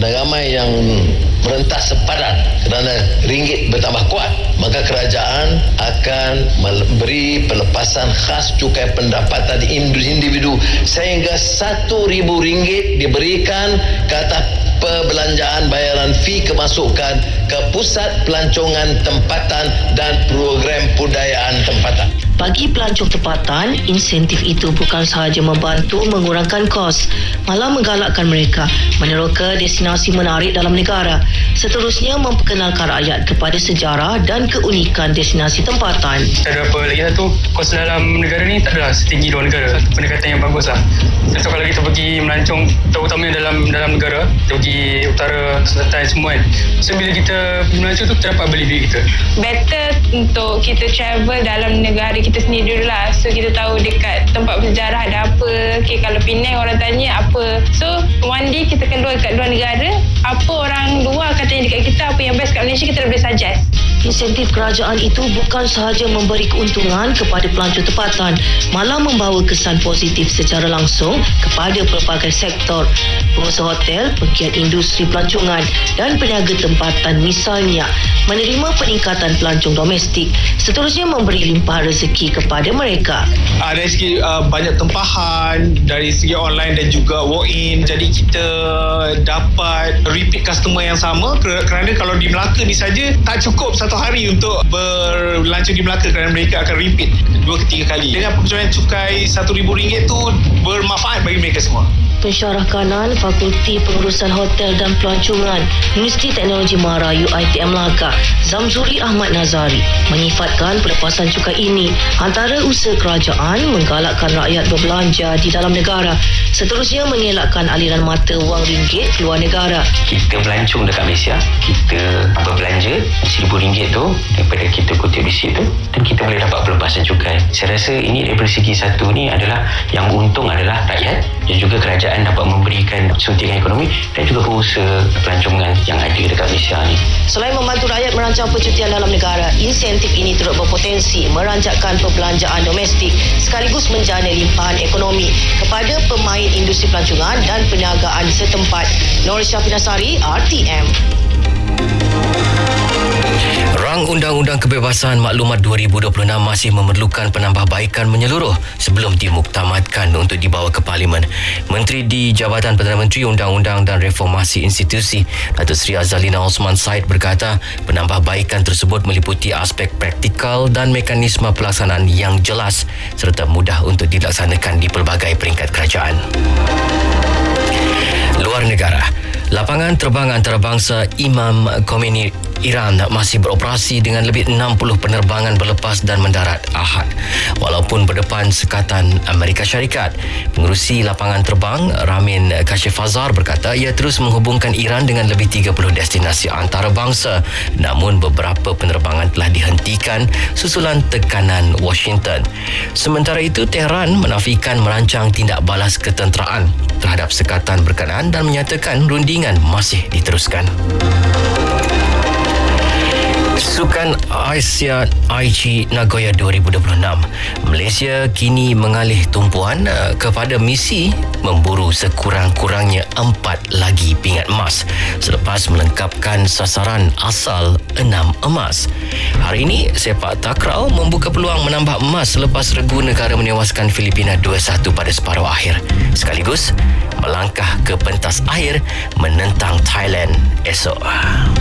dan ramai yang merentas sepadan kerana ringgit bertambah kuat, maka kerajaan akan memberi pelepasan khas cukai pendapatan individu sehingga RM1,000 diberikan ke atas perbelanjaan bayaran fee kemasukan ke pusat pelancongan tempatan dan program budayaan tempatan. Bagi pelancong tempatan, insentif itu bukan sahaja membantu mengurangkan kos, malah menggalakkan mereka meneroka destinasi menarik dalam negara. Seterusnya, memperkenalkan rakyat kepada sejarah dan keunikan destinasi tempatan. Ada apa lagi satu, kos dalam negara ni tak adalah setinggi luar negara. Pendekatan yang bagus lah. So kalau kita pergi melancong, terutamanya dalam negara, kita pergi utara, selatan semua kan. So bila kita melancong tu, kita dapat beli duit kita. Better untuk kita travel dalam negara kita sendiri dulu lah. So kita tahu dekat tempat bersejarah ada apa. Okay, kalau Penang orang tanya apa. So one day kita keluar kat luar negara, apa orang luar katanya dekat kita, apa yang best kat Malaysia, kita dah boleh suggest. Insentif kerajaan itu bukan sahaja memberi keuntungan kepada pelancong tempatan, malah membawa kesan positif secara langsung kepada pelbagai sektor. Pengusaha hotel, pegiat industri pelancongan dan peniaga tempatan misalnya menerima peningkatan pelancong domestik. Seterusnya memberi limpahan rezeki kepada mereka. Dari segi banyak tempahan dari segi online dan juga walk-in, jadi kita dapat repeat customer yang sama kerana kalau di Melaka ni saja tak cukup satu hari untuk berlancong di Melaka kerana mereka akan repeat 2 ke 3 kali. Dengan pengecualian cukai RM1,000 tu bermanfaat bagi mereka semua. Pensyarah kanan Fakulti Pengurusan Hotel dan Pelancongan Universiti Teknologi Mara UiTM Melaka, Zamzuri Ahmad Nazari, menyifatkan pelepasan cukai ini antara usaha kerajaan menggalakkan rakyat berbelanja di dalam negara. Seterusnya mengelakkan aliran mata wang ringgit keluar negara. Kita melancong dekat Malaysia, kita berbelanja RM1,000 tu daripada kita kutip di situ dan kita boleh dapat pelepasan cukai. Saya rasa ini daripada segi satu ni adalah yang untung adalah rakyat dan juga kerajaan dapat memberikan suntikan ekonomi dan juga pengusaha pelancongan yang ada dekat Malaysia ni. Selain membantu rakyat merancang percutian dalam negara, insentif ini turut berpotensi merancangkan perbelanjaan domestik sekaligus menjana limpahan ekonomi kepada pemain industri pelancongan dan perniagaan setempat. Nur Syafinasari, RTM. Rang Undang-Undang Kebebasan Maklumat 2026 masih memerlukan penambahbaikan menyeluruh sebelum dimuktamadkan untuk dibawa ke Parlimen. Menteri di Jabatan Perdana Menteri Undang-Undang dan Reformasi Institusi, Datuk Seri Azalina Osman Said berkata, penambahbaikan tersebut meliputi aspek praktikal dan mekanisme pelaksanaan yang jelas serta mudah untuk dilaksanakan di pelbagai peringkat kerajaan. Luar negara. Lapangan terbang antarabangsa Imam Khomeini Iran masih beroperasi dengan lebih 60 penerbangan berlepas dan mendarat Ahad. Walaupun berdepan sekatan Amerika Syarikat, pengerusi lapangan terbang Ramin Kashifazar berkata ia terus menghubungkan Iran dengan lebih 30 destinasi antarabangsa. Namun beberapa penerbangan telah dihentikan susulan tekanan Washington. Sementara itu, Tehran menafikan merancang tindak balas ketenteraan terhadap sekatan berkenaan dan menyatakan rundingan masih diteruskan. Sukan Asia Aichi Nagoya 2026. Malaysia kini mengalih tumpuan kepada misi memburu sekurang-kurangnya 4 lagi pingat emas selepas melengkapkan sasaran asal 6 emas. Hari ini, sepak takraw membuka peluang menambah emas selepas regu negara menewaskan Filipina 2-1 pada separuh akhir. Sekaligus melangkah ke pentas akhir menentang Thailand esok.